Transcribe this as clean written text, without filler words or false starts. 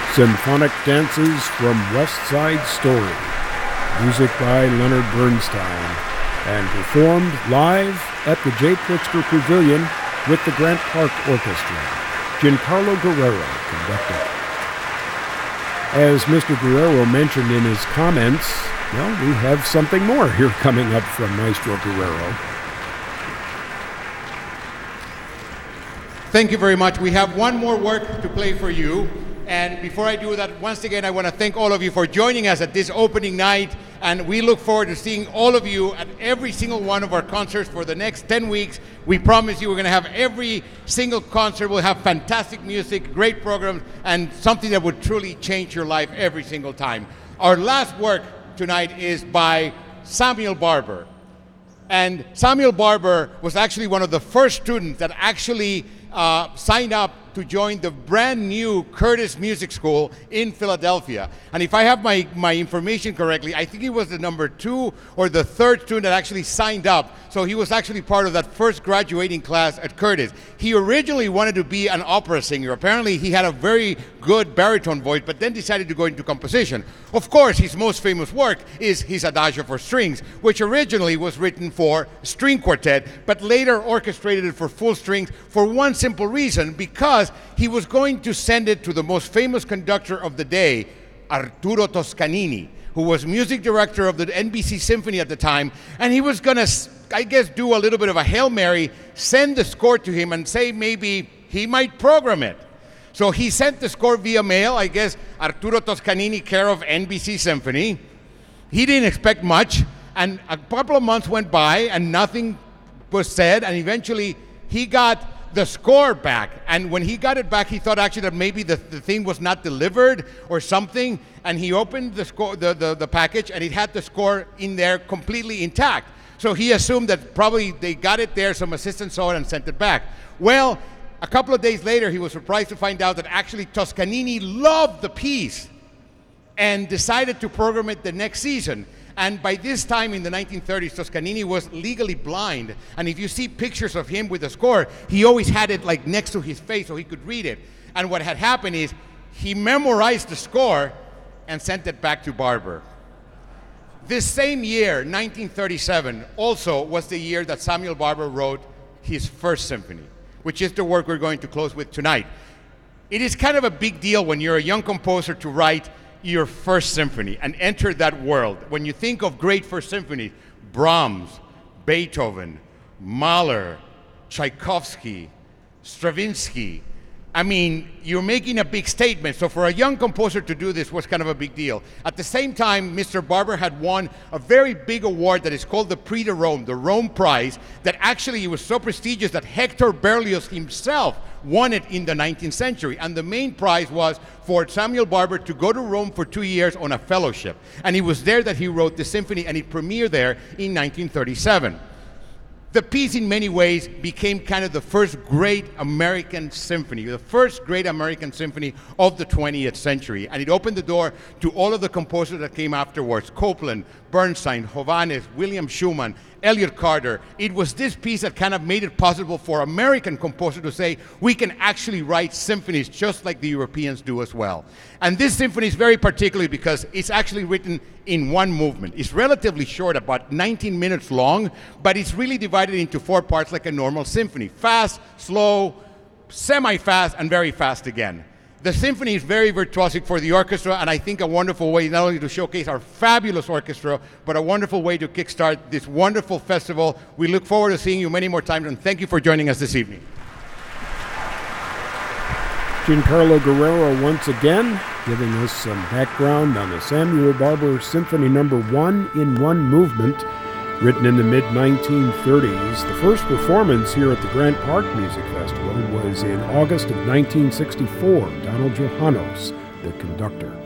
Symphonic Dances from West Side Story. Music by Leonard Bernstein. And performed live at the J. Pritzker Pavilion with the Grant Park Orchestra. Giancarlo Guerrero conducted. As Mr. Guerrero mentioned in his comments, well, we have something more here coming up from Maestro Guerrero. Thank you very much. We have one more work to play for you. And before I do that, once again, I want to thank all of you for joining us at this opening night. And we look forward to seeing all of you at every single one of our concerts for the next 10 weeks. We promise you we're going to have every single concert. We'll have fantastic music, great programs, and something that would truly change your life every single time. Our last work tonight is by Samuel Barber. And Samuel Barber was actually one of the first students that actually signed up to join the brand new Curtis Music School in Philadelphia. And if I have my information correctly, I think he was the number 2 or the 3rd student that actually signed up. So he was actually part of that first graduating class at Curtis. He originally wanted to be an opera singer. Apparently he had a very good baritone voice, but then decided to go into composition. Of course, his most famous work is his Adagio for Strings, which originally was written for string quartet, but later orchestrated it for full strings for one simple reason, because he was going to send it to the most famous conductor of the day, Arturo Toscanini, who was music director of the NBC Symphony at the time, and he was going to, I guess, do a little bit of a Hail Mary, send the score to him and say maybe he might program it. So he sent the score via mail, I guess, Arturo Toscanini, care of NBC Symphony. He didn't expect much, and a couple of months went by and nothing was said, and eventually he got the score back. And when he got it back, he thought actually that maybe the thing was not delivered or something, and he opened the score, the package, and it had the score in there completely intact. So he assumed that probably they got it there, some assistant saw it and sent it back. Well, a couple of days later, he was surprised to find out that actually Toscanini loved the piece and decided to program it the next season. And by this time in the 1930s, Toscanini was legally blind. And if you see pictures of him with the score, he always had it like next to his face so he could read it. And what had happened is he memorized the score and sent it back to Barber. This same year, 1937, also was the year that Samuel Barber wrote his first symphony, which is the work we're going to close with tonight. It is kind of a big deal when you're a young composer to write your first symphony and enter that world. When you think of great first symphonies, Brahms, Beethoven, Mahler, Tchaikovsky, Stravinsky, I mean, you're making a big statement. So for a young composer to do this was kind of a big deal. At the same time, Mr. Barber had won a very big award that is called the Prix de Rome, the Rome Prize, that actually was so prestigious that Hector Berlioz himself won it in the 19th century. And the main prize was for Samuel Barber to go to Rome for 2 years on a fellowship. And it was there that he wrote the symphony, and it premiered there in 1937. The piece in many ways became kind of the first great American symphony, the first great American symphony of the 20th century. And it opened the door to all of the composers that came afterwards: Copland, Bernstein, Hovhannes, William Schumann, Elliott Carter. It was this piece that kind of made it possible for American composers to say, we can actually write symphonies just like the Europeans do as well. And this symphony is very particular because it's actually written in one movement. It's relatively short, about 19 minutes long, but it's really divided into 4 parts like a normal symphony: fast, slow, semi-fast, and very fast again. The symphony is very virtuosic for the orchestra, and I think a wonderful way not only to showcase our fabulous orchestra, but a wonderful way to kickstart this wonderful festival. We look forward to seeing you many more times, and thank you for joining us this evening. Giancarlo Guerrero once again giving us some background on the Samuel Barber Symphony No. 1 in one movement, written in the mid-1930s. The first performance here at the Grant Park Music Festival was in August of 1964. Donald Johannos, the conductor.